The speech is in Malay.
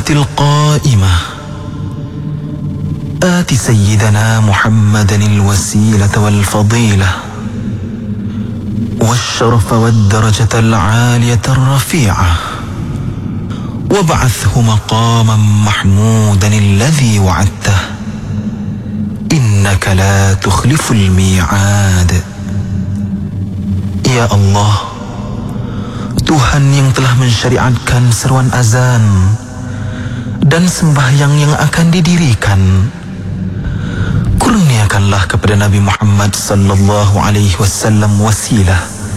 الصلاة القائمة آت سيدنا محمدا الوسيلة والفضيلة والشرف والدرجة العالية الرفيعة وابعثه مقاما محمودا الذي وعدته إنك لا تخلف الميعاد. Ya Allah, Tuhan yang telah mensyariatkan seruan azan dan sembahyang yang akan didirikan, kurniakanlah kepada Nabi Muhammad sallallahu alaihi wasallam wasilah